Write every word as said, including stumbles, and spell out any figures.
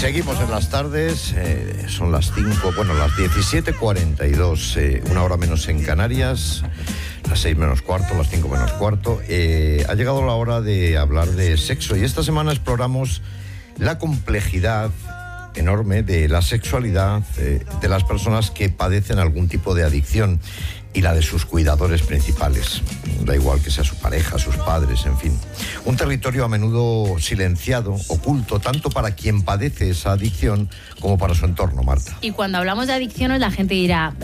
Seguimos en las tardes, eh, son las cinco, bueno, las diecisiete cuarenta y dos, eh, una hora menos en Canarias, las seis menos cuarto, las cinco menos cuarto. Eh, ha llegado la hora de hablar de sexo y esta semana exploramos la complejidad enorme de la sexualidad eh, de las personas que padecen algún tipo de adicción y la de sus cuidadores principales. Da igual que sea su pareja, sus padres, en fin. Un territorio a menudo silenciado, oculto, tanto para quien padece esa adicción como para su entorno, Marta. Y cuando hablamos de adicciones, la gente dirá,